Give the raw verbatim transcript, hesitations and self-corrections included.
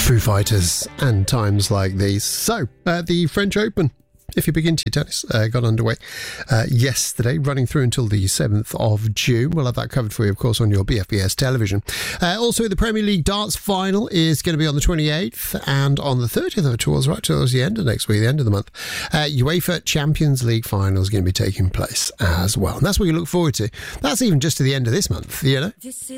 Foo Fighters and times like these. So, uh, the French Open, if you're big into your tennis, uh, got underway uh, yesterday, running through until the seventh of June. We'll have that covered for you, of course, on your B F B S television. Uh, also, the Premier League darts final is going to be on the twenty-eighth, and on the thirtieth of towards right towards the end of next week, the end of the month, uh, UEFA Champions League final is going to be taking place as well. And that's what you look forward to. That's even just to the end of this month, you know.